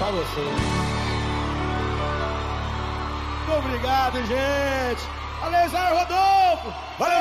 pra você. Muito obrigado, gente. Aleizar Rodolfo. Valeu!